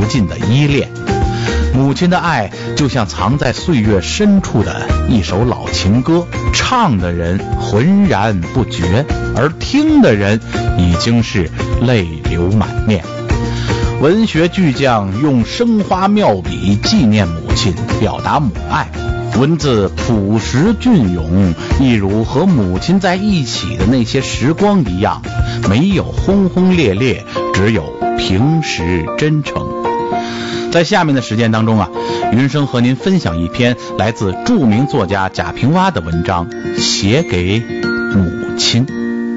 不尽的依恋。母亲的爱就像藏在岁月深处的一首老情歌，唱的人浑然不觉，而听的人已经是泪流满面。文学巨匠用生花妙笔纪念母亲，表达母爱，文字朴实隽永，一如和母亲在一起的那些时光一样，没有轰轰烈烈，只有平实真诚。在下面的时间当中云生和您分享一篇来自著名作家贾平凹的文章，写给母亲。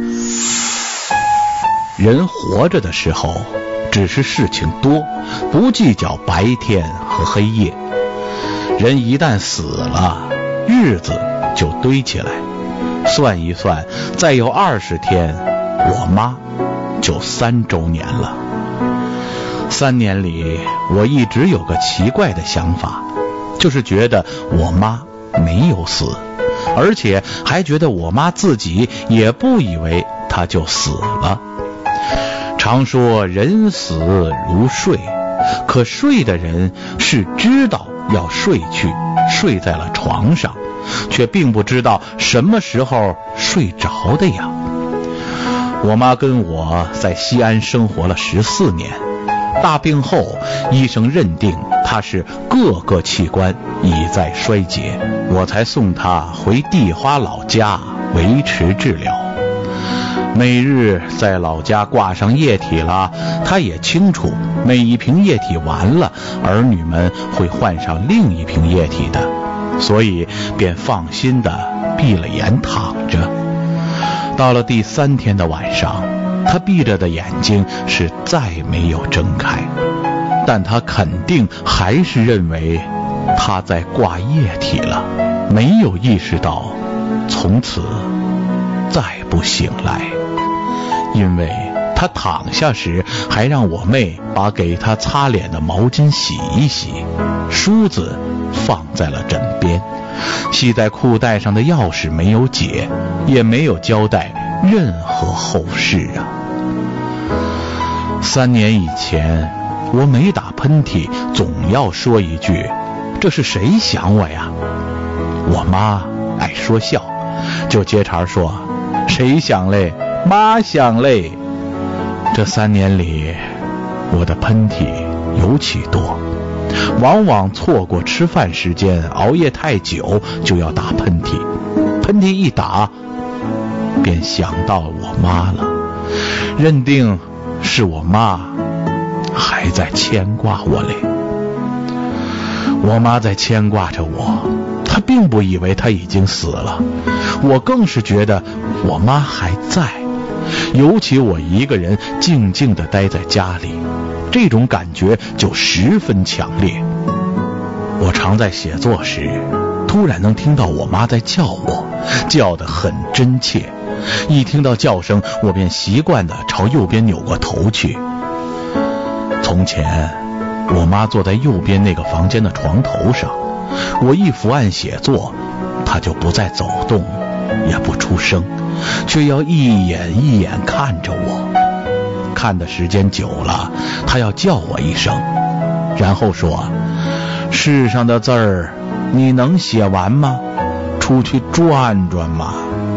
人活着的时候只是事情多，不计较白天和黑夜。人一旦死了，日子就堆起来，算一算，再有20天，我妈就3周年了。3年里，我一直有个奇怪的想法，就是觉得我妈没有死，而且还觉得我妈自己也不以为她就死了。常说人死如睡，可睡的人是知道要睡去，睡在了床上，却并不知道什么时候睡着的呀。我妈跟我在西安生活了14年，大病后医生认定她是各个器官已在衰竭，我才送她回地花老家维持治疗。每日在老家挂上液体了，她也清楚每一瓶液体完了，儿女们会换上另一瓶液体的，所以便放心地闭了眼躺着。到了第3天的晚上，他闭着的眼睛是再没有睁开，但他肯定还是认为他在挂液体了，没有意识到从此再不醒来。因为他躺下时还让我妹把给他擦脸的毛巾洗一洗，梳子放在了枕边，系在裤带上的钥匙没有解，也没有交代任何后事3年以前，我每打喷嚏总要说一句，这是谁想我呀？我妈爱说笑，就接茬说，谁想嘞？妈想嘞。这3年里，我的喷嚏尤其多，往往错过吃饭时间，熬夜太久就要打喷嚏，喷嚏一打便想到我妈了，认定是我妈还在牵挂我嘞。我妈在牵挂着我，她并不以为她已经死了，我更是觉得我妈还在。尤其我一个人静静地待在家里，这种感觉就十分强烈。我常在写作时，突然能听到我妈在叫我，叫得很真切。一听到叫声，我便习惯地朝右边扭过头去。从前，我妈坐在右边那个房间的床头上，我一伏案写作，她就不再走动，也不出声，却要一眼一眼看着我。看的时间久了，她要叫我一声，然后说，世上的字儿你能写完吗？出去转转嘛。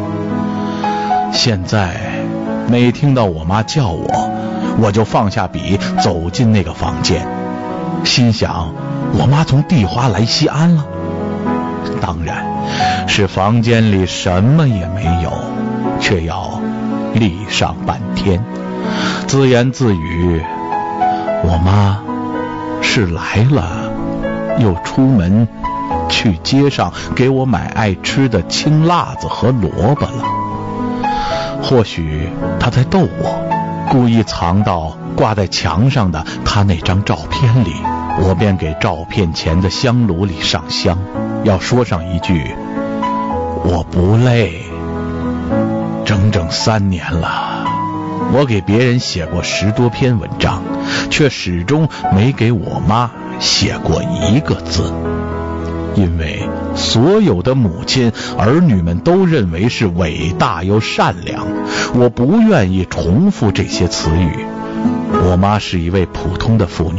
现在每听到我妈叫我，我就放下笔走进那个房间，心想我妈从地花来西安了。当然是房间里什么也没有，却要立上半天，自言自语，我妈是来了，又出门去街上给我买爱吃的青辣子和萝卜了。或许她在逗我，故意藏到挂在墙上的她那张照片里，我便给照片前的香炉里上香，要说上一句，我不累。整整3年了，我给别人写过10多篇文章，却始终没给我妈写过一个字。因为所有的母亲，儿女们都认为是伟大又善良，我不愿意重复这些词语。我妈是一位普通的妇女，